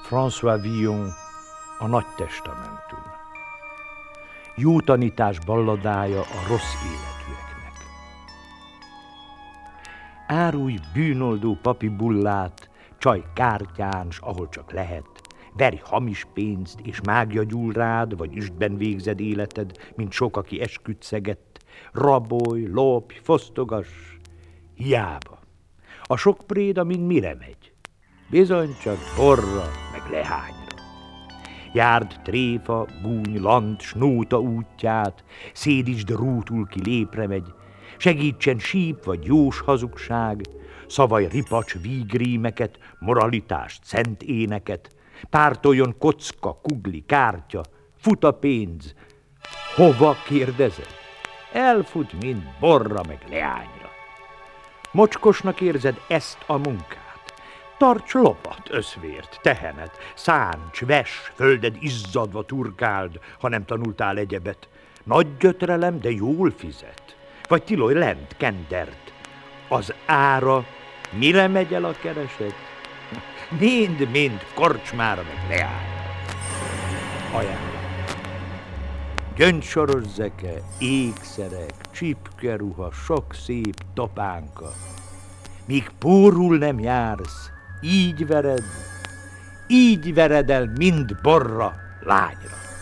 François Villon, a Nagy Testamentum. Jó tanítás balladája a rossz életűeknek. Árulj bűnoldó papi bullát, csaj kártyán, s ahol csak lehet, verj hamis pénzt, és mágia gyúl rád, vagy üstben végzed életed, mint sok, aki esküdt szegett, rabolj, lopj, fosztogass, hiába. A sok préda mind mire megy? Bizony csak borra, meg lehányra. Járd tréfa, gúny, lant, snóta útját, szédítsd rútul, ki lépre megy, segítsen síp vagy jós hazugság, szavaj ripacs vígrímeket, moralitást, szent éneket, pártoljon kocka, kugli, kártya, fut a pénz. Hova kérdezed? Elfut, mint borra meg leányra. Mocskosnak érzed ezt a munkát? Tarts lovat, összvért, tehenet, szánts, vess, földed izzadva turkáld, ha nem tanultál egyebet. Nagy gyötrelem, de jól fizet. Vagy tilolj lent, kendert. Az ára, mire megy el a kereset? Mind korcsmára meg leányra. Ajánlom. Gyöngysoros zeke, ékszerek, csipkeruha, sok szép topánka. Míg pórul nem jársz, így vered el mind borra, lányra.